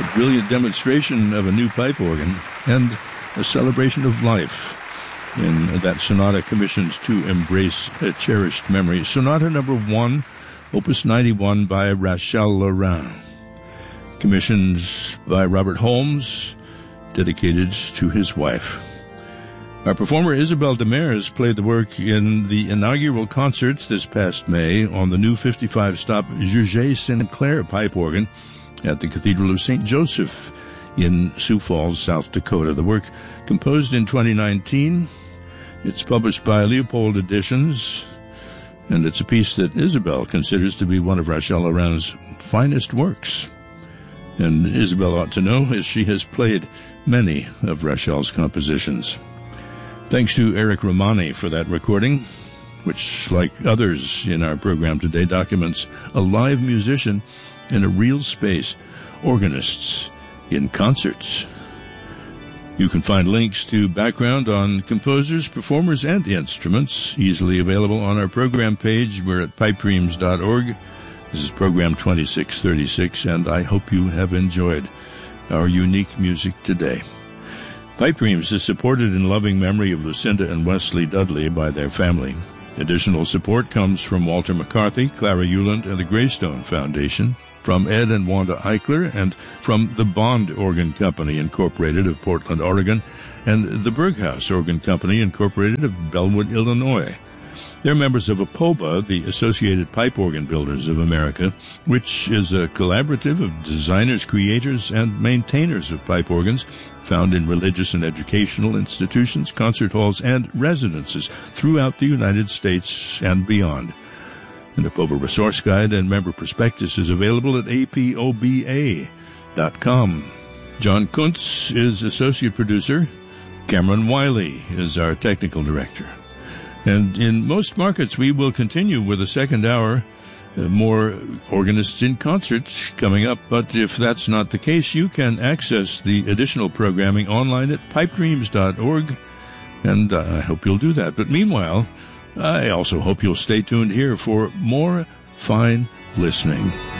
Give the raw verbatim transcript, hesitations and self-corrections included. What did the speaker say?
a brilliant demonstration of a new pipe organ, and a celebration of life in that sonata commissioned to embrace a cherished memory. Sonata number one, Opus ninety-one by Rachel Laurin, commissioned by Robert Holmes, dedicated to his wife. Our performer Isabelle Demers played the work in the inaugural concerts this past May on the new fifty-five stop Georges Sinclair pipe organ at the Cathedral of Saint Joseph in Sioux Falls, South Dakota. The work, composed in twenty nineteen, it's published by Leopold Editions, and it's a piece that Isabelle considers to be one of Rachel Laurin's finest works. And Isabelle ought to know, as she has played many of Rachel's compositions. Thanks to Eric Romani for that recording, which, like others in our program today, documents a live musician in a real space, organists in concerts. You can find links to background on composers, performers, and instruments easily available on our program page. We're at pipe dreams dot org. This is program twenty-six thirty-six, and I hope you have enjoyed our unique music today. Pipe Dreams is supported in loving memory of Lucinda and Wesley Dudley by their family. Additional support comes from Walter McCarthy, Clara Euland, and the Greystone Foundation, from Ed and Wanda Eichler, and from the Bond Organ Company, Incorporated of Portland, Oregon, and the Berghaus Organ Company, Incorporated of Bellwood, Illinois. They're members of APOBA, the Associated Pipe Organ Builders of America, which is a collaborative of designers, creators, and maintainers of pipe organs found in religious and educational institutions, concert halls, and residences throughout the United States and beyond. An APOBA resource guide and member prospectus is available at A P O B A dot com. John Kuntz is associate producer. Cameron Wiley is our technical director. And in most markets, we will continue with a second hour, uh, more organists in concerts coming up. But if that's not the case, you can access the additional programming online at pipe dreams dot org, and uh, I hope you'll do that. But meanwhile, I also hope you'll stay tuned here for more fine listening.